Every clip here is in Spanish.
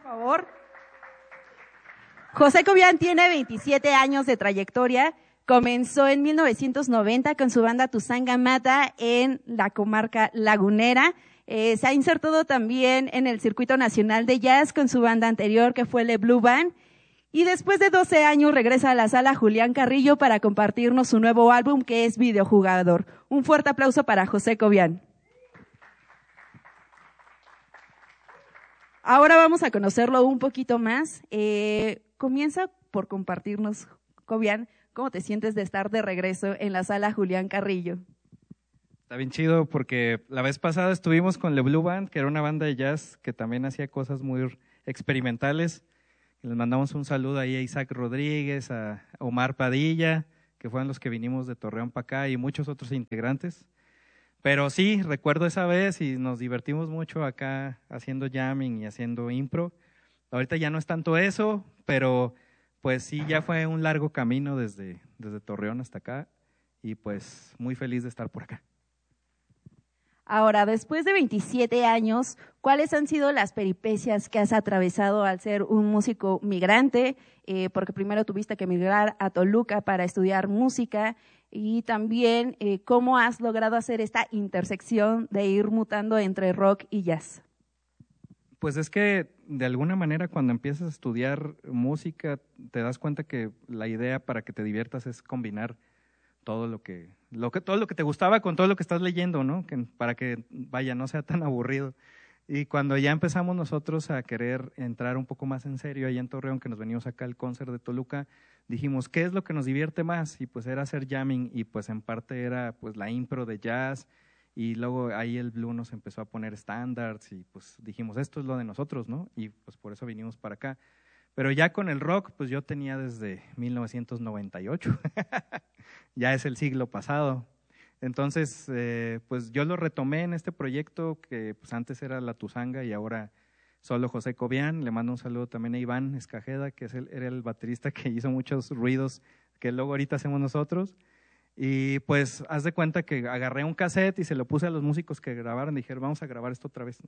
favor. José Cobian tiene 27 años de trayectoria. Comenzó en 1990 con su banda Tuzanga Mata en la comarca lagunera. Se ha insertado también en el circuito nacional de jazz con su banda anterior, que fue Le Blue Band. Y después de 12 años regresa a la sala Julián Carrillo para compartirnos su nuevo álbum, que es Videojugador. Un fuerte aplauso para José Cobian. Ahora vamos a conocerlo un poquito más. Comienza por compartirnos, Cobian, ¿cómo te sientes de estar de regreso en la sala Julián Carrillo? Está bien chido porque la vez pasada estuvimos con Le Blue Band, que era una banda de jazz que también hacía cosas muy experimentales. Les mandamos un saludo ahí a Isaac Rodríguez, a Omar Padilla, que fueron los que vinimos de Torreón para acá, y muchos otros integrantes. Pero sí, recuerdo esa vez y nos divertimos mucho acá haciendo jamming y haciendo impro. Ahorita ya no es tanto eso, pero pues sí, ya fue un largo camino desde Torreón hasta acá y pues muy feliz de estar por acá. Ahora, después de 27 años, ¿cuáles han sido las peripecias que has atravesado al ser un músico migrante? Porque primero tuviste que migrar a Toluca para estudiar música y también ¿cómo has logrado hacer esta intersección de ir mutando entre rock y jazz? Pues es que de alguna manera cuando empiezas a estudiar música te das cuenta que la idea para que te diviertas es combinar todo lo que te gustaba con todo lo que estás leyendo, ¿no? Para que, vaya, no sea tan aburrido. Y cuando ya empezamos nosotros a querer entrar un poco más en serio ahí en Torreón, que nos venimos acá al concert de Toluca, dijimos, ¿qué es lo que nos divierte más? Y pues era hacer jamming y pues en parte era pues la impro de jazz y luego ahí el blue nos empezó a poner standards y pues dijimos, esto es lo de nosotros, ¿no? Y pues por eso vinimos para acá. Pero ya con el rock, pues yo tenía desde 1998, ya es el siglo pasado. Entonces, pues yo lo retomé en este proyecto que pues antes era La Tuzanga y ahora solo José Cobian. Le mando un saludo también a Iván Escajeda, que era el baterista que hizo muchos ruidos que luego ahorita hacemos nosotros. Y pues haz de cuenta que agarré un cassette y se lo puse a los músicos que grabaron y dijeron, vamos a grabar esto otra vez, ¿no?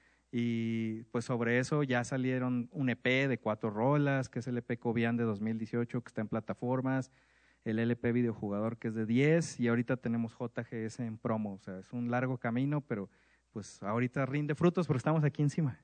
Y pues sobre eso ya salieron un EP de 4 rolas, que es el EP Cobian de 2018, que está en plataformas, el LP Videojugador, que es de 10, y ahorita tenemos JGS en promo. O sea, es un largo camino, pero pues ahorita rinde frutos porque estamos aquí encima.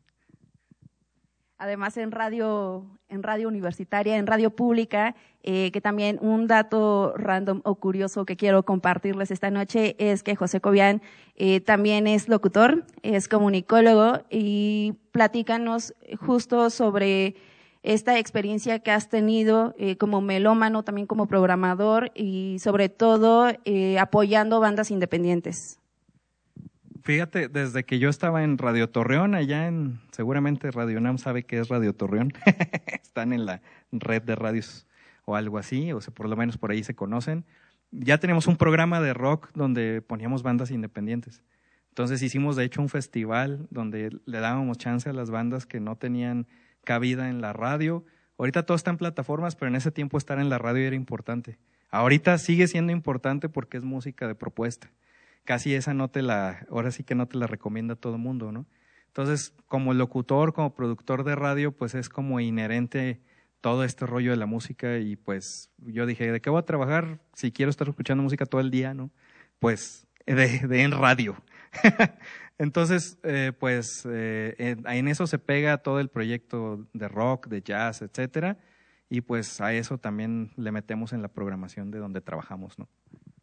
Además en radio universitaria, en radio pública, que también un dato random o curioso que quiero compartirles esta noche es que José Cobian también es locutor, es comunicólogo, y platícanos justo sobre esta experiencia que has tenido como melómano, también como programador y sobre todo apoyando bandas independientes. Fíjate, desde que yo estaba en Radio Torreón, seguramente Radio UNAM sabe qué es Radio Torreón, están en la red de radios o algo así, o sea, por lo menos por ahí se conocen. Ya teníamos un programa de rock donde poníamos bandas independientes. Entonces hicimos de hecho un festival donde le dábamos chance a las bandas que no tenían cabida en la radio. Ahorita todo está en plataformas, pero en ese tiempo estar en la radio era importante. Ahorita sigue siendo importante porque es música de propuesta. Casi esa ahora sí que no te la recomienda todo el mundo, ¿no? Entonces, como locutor, como productor de radio, pues es como inherente todo este rollo de la música y pues yo dije, ¿de qué voy a trabajar si quiero estar escuchando música todo el día, no? Pues en radio. Entonces, en eso se pega todo el proyecto de rock, de jazz, etcétera, y pues a eso también le metemos en la programación de donde trabajamos, ¿no?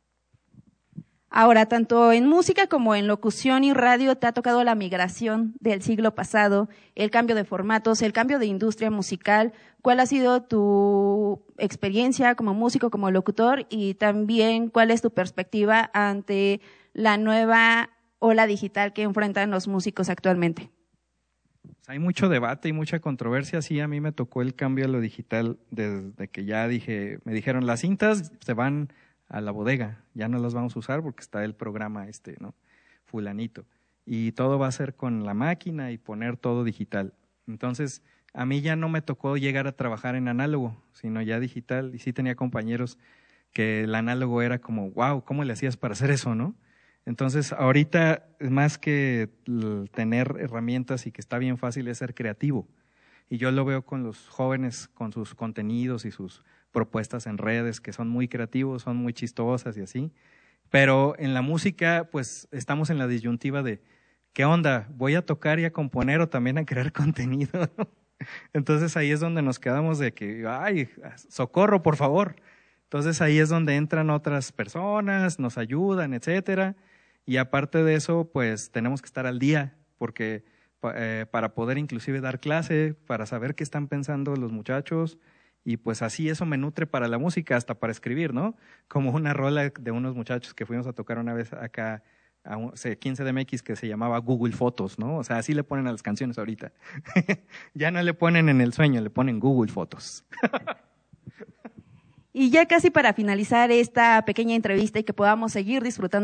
Ahora, tanto en música como en locución y radio te ha tocado la migración del siglo pasado, el cambio de formatos, el cambio de industria musical. ¿Cuál ha sido tu experiencia como músico, como locutor? Y también, ¿cuál es tu perspectiva ante la nueva ola digital que enfrentan los músicos actualmente? Hay mucho debate y mucha controversia. Sí, a mí me tocó el cambio a lo digital desde que ya me dijeron, las cintas se van a la bodega, ya no las vamos a usar porque está el programa ¿no? Fulanito. Y todo va a ser con la máquina y poner todo digital. Entonces, a mí ya no me tocó llegar a trabajar en análogo, sino ya digital. Y sí tenía compañeros que el análogo era como, wow, ¿cómo le hacías para hacer eso, no? Entonces, ahorita, más que tener herramientas y que está bien fácil, es ser creativo. y yo lo veo con los jóvenes, con sus contenidos y sus propuestas en redes, que son muy creativos, son muy chistosas y así. Pero en la música, pues estamos en la disyuntiva de, ¿qué onda? ¿Voy a tocar y a componer o también a crear contenido? Entonces ahí es donde nos quedamos de que, ay, socorro, por favor. Entonces ahí es donde entran otras personas, nos ayudan, etcétera. Y aparte de eso, pues tenemos que estar al día, porque para poder inclusive dar clase, para saber qué están pensando los muchachos, y pues así eso me nutre para la música, hasta para escribir, ¿no? Como una rola de unos muchachos que fuimos a tocar una vez acá a 15 de MX que se llamaba Google Fotos, ¿no? O sea, así le ponen a las canciones ahorita. Ya no le ponen en el sueño, le ponen Google Fotos. Y ya casi para finalizar esta pequeña entrevista y que podamos seguir disfrutando